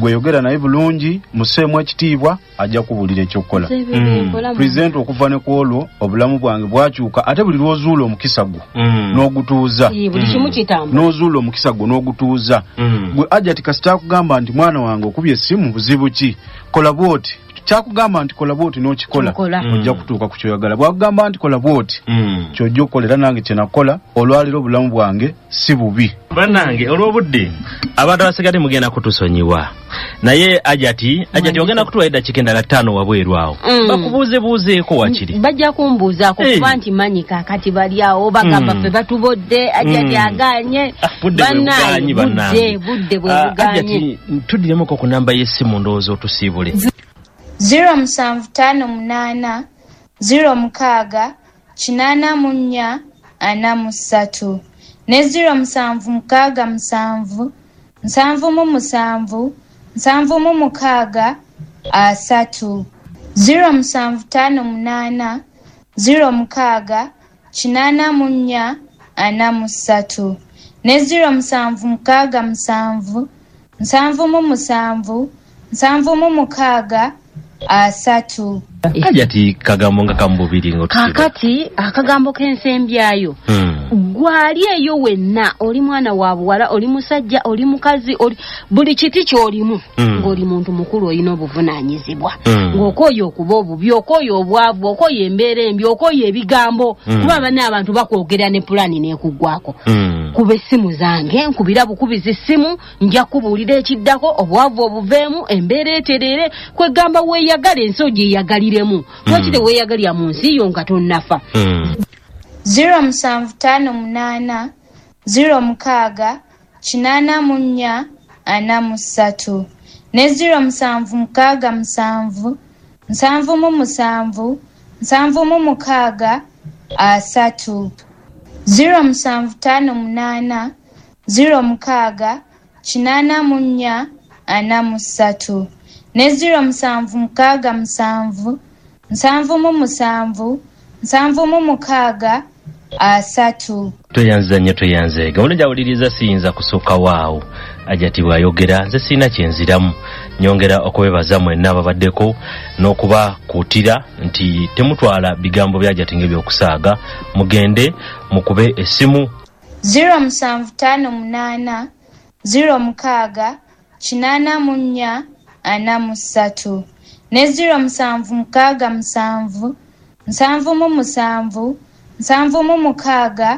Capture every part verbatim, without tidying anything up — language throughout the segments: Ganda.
bweyogera naye bulungi museemu ekitiibwa ajja kubulira ekyokukola. mm. Present okuva ne kwolwo obulamu bwange bwakyuka ate buli lwozuula omukisa gwo mm. n'ogutuuza mm. n'ozuula omukisa gwo n'ogutuuza mm. gwe Ajati kasita akugamba nti mwana wange okubye essimu buzibu ki kola bwoti kyakugamba nti kola bwoti n'okikola ojja mm. kutuuka ku kyoyagala bwakugamba nti kola bwoti mm. kyojja okukolera nange kyenakola olwaliro obulamu bwange si bubi. Bannange olw'obudde abantu abasigadde mugenda kutusonyiwa naye Ajati Ajati ogenda kutuwa eddakiika endala ttaano wabweru awo mm. bakubuuze buuzeeko wakiri bajja kumbuuzaako hey. kuba nti manyi kaakati bali awo bagamba mm. ffe batubodde Ajati mm. agaanye bannaye budde budde bwe uh, bugaanye. Ajati tuddiremoko ku namba y'essimu ndowooza otusiibule zero musanvu ttaano munaana zero mukaaga kinaana mu nnya ana mu ssatu ne zero musanvu mukaaga musanvu nsanvu mu musanvu nsanvu mu mukaaga asatu zero musanvu ttaano munaana zero mukaaga kinaana mu nnya ana mu ssatu ne zero musanvu mukaaga musanvu nsanvu mu musanvu nsanvu mu mukaaga asatu. Ajati kagambo nga kambubiri ngotusiba kakati akagambo k'ensembyayo hmm. gwali eyo wenna oli mwana wa buwala oli musajja oli mukazi oli buli kiti kyolimu hmm. ng'oli muntu mukulu olina obuvunaanyizibwa hmm. ng'okoye okuba obubi okoye obwavu okoye embeera embi okoye ebigambo hmm. kuba banne abantu bakwogera ne pulani n'ekuggwako hmm. kuba essimu zange nkubira bukubiza essimu nja kubuulira ekiddako obwavu obuveemu embeera eterere kwegamba weeyagala ensi ogyeyagaliremu lwakite mm. weeyagalya mu nsi yo nga tonnafa. mm. zero musanvu ttaano munaana zero mukaaga kinaana mu nnya ana mu ssatu ne zero musanvu mukaaga musanvu nsanvu mu musanvu nsanvu mu mukaaga asatu zero musanvu ttaano munaana zero mukaaga kinaana mu nnya ana mu ssatu ne zero musanvu mukaaga musanvu nsanvu mu musanvu nsanvu mu mukaaga asatu. Toyanza nnyo toyanzeega ono gyawuliriza siyinza kusooka waawo Ajati bw'ayogera nze sirina kyenziramu nyongera okubebaza mwenna ababaddeko n'okuba kuutira nti temutwala bigambo bya Ajati ng'ebyokusaaga mugende mukube essimu zero musanvu ttaano munaana zero mukaaga kinaana mu nnya ana mu ssatu ne zero musanvu mukaaga musanvu nsanvu mu musanvu nsanvu mu mukaaga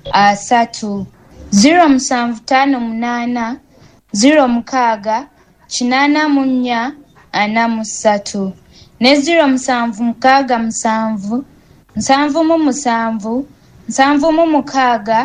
asatu zero musanvu ttaano munaana zero mukaaga kinaana mu nnya ana mu ssatu ne zero musanvu mukaaga musanvu nsanvu mu musanvu nsanvu mu mukaaga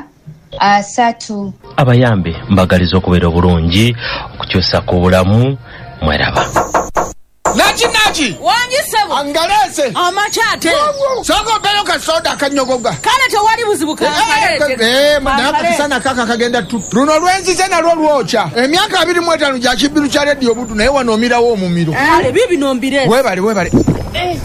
asatu. Abayambe mbagaliza okubeera obulungi okukyusa ku bulamu mweraba. Nachi nachi wangi sebo angalese amachate soko belo ka soda kanyogoga kana to wali buzibuka angalese eh manaka sana kaka kagenda tu runo lwenzi zena lwo lwocha emyaka abiri mu etaano ja kibiru cha radio butu naye wanomira wo mumiro ale bibi nombire webale webale eh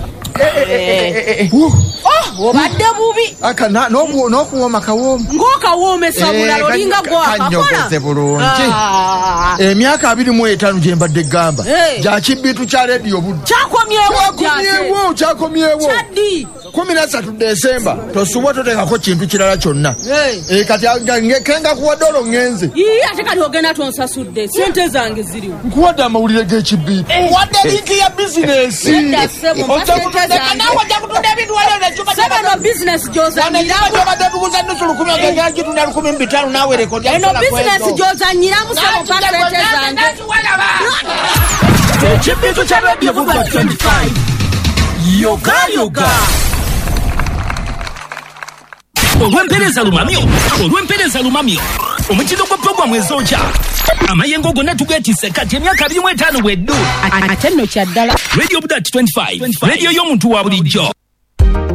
oh obadde bubi aka na no no kuwoma kawo ngoka wome sabula lolinga gwa kanyogoze bulungi emyaka abiri mu etaano je mbadde gamba ja kibitu cha radio butu chakomyewo chakomyewo chakomyewo chadi kumi na ssatu Desemba tosuwa totekako kintu kirala kyonna eh kati kenga kuwa dolo ngenze ii ate kali ogenda tonsasudde sente zange ziriwo nkuwadde amawulire g'ekibiitu wadde linki ya bizinesi sebano bizinesi gyozanyiramu obadde tuguza nusu lukumi agenda gitunda lukumi mu bitaano naawe rekodi eno bizinesi gyozanyiramu sebo mpaka sente zange ekibiitu kya radio Buba twenty-five yoga yoga olw'empereza lumamyo olw'empereza lumamyo omukino gwa programu ezooja amayengo gonna tugeetisse kati emyaka abiri mu etaano bweddu ate nno kyaddala radio Buba twenty-five radio y'omuntu wa bulijjo